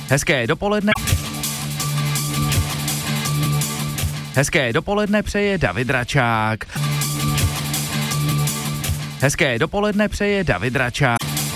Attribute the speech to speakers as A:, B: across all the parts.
A: Hezké dopoledne. Hezké dopoledne přeje David Račák. Hezké dopoledne přeje David Račák.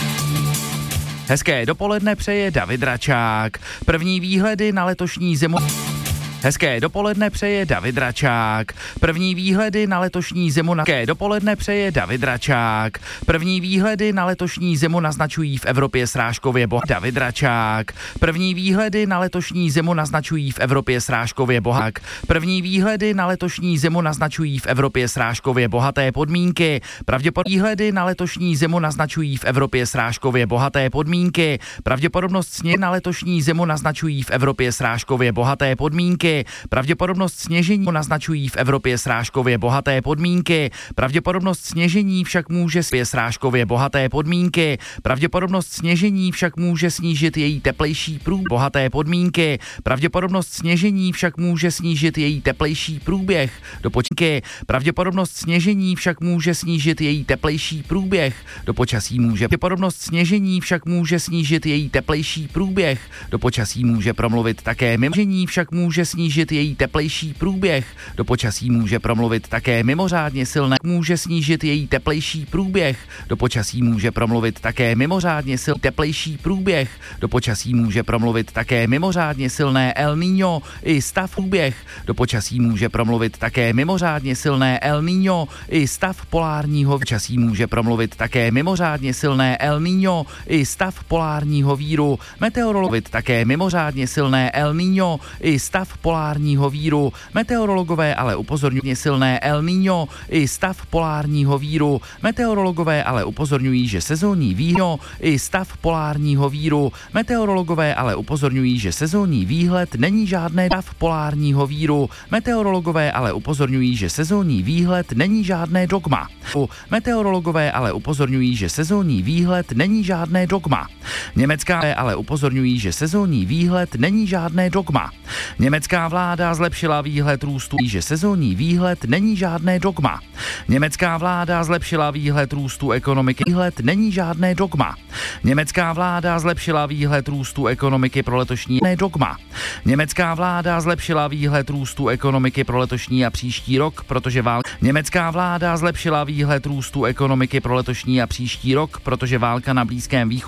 A: Hezké dopoledne přeje David Račák. První výhledy na letošní zimu. Hezké dopoledne přeje David Račák. První výhledy na letošní zimu. Hezké dopoledne přeje David Račák. První výhledy na letošní zimu naznačují v Evropě srážkově David Račák. První výhledy na letošní zimu naznačují v Evropě srážkově bohák. První výhledy na letošní zimu naznačují v Evropě srážkově bohaté podmínky. Pravděpodobně výhledy na letošní zimu naznačují v Evropě srážkově bohaté podmínky. Pravděpodobnost sněhu na letošní zimu naznačují v Evropě srážkově bohaté podmínky. Pravděpodobnost sněžení naznačují v Evropě srážkově bohaté podmínky. Pravděpodobnost sněžení však může srážkově bohaté podmínky. Pravděpodobnost sněžení však může snížit její teplejší průběh. Bohaté podmínky. Pravděpodobnost sněžení však může snížit její teplejší průběh do počasí. Pravděpodobnost sněžení však může snížit její teplejší průběh do počasí může. Pravděpodobnost sněžení však může snížit její teplejší průběh do počasí může promluvit také mimořádně však může snížit její teplejší průběh do počasí může promluvit také mimořádně silné může snížit její teplejší průběh do počasí může promluvit také mimořádně silný teplejší průběh do počasí může promluvit také mimořádně silné El Niño i stav průběh do počasí může promluvit také mimořádně silné El Niño i stav polárního počasí může promluvit také mimořádně silné El Niño i stav polárního víru meteorologit také mimořádně silné El Niño i stav polárního víru. Meteorologové ale upozorňují silné El Niño i stav polárního víru. Meteorologové ale upozorňují, že sezónní víno i stav polárního víru. Meteorologové ale upozorňují, že sezónní výhled není žádné stav polárního víru. Meteorologové ale upozorňují, že sezónní výhled není žádné dogma. Meteorologové ale upozorňují, že sezónní výhled není žádné dogma. Německá ale upozorňují, že sezónní výhled není žádné dogma. Německá vláda zlepšila výhled růstu, že sezónní výhled není žádné dogma. Německá vláda zlepšila výhled růstu ekonomiky. Výhled není žádné dogma. Německá vláda zlepšila výhled růstu ekonomiky pro letošní dogma. Německá vláda zlepšila výhled růstu ekonomiky pro letošní a příští rok, protože válka. Německá vláda zlepšila výhled růstu ekonomiky pro letošní a příští rok, protože válka na Blízkém východě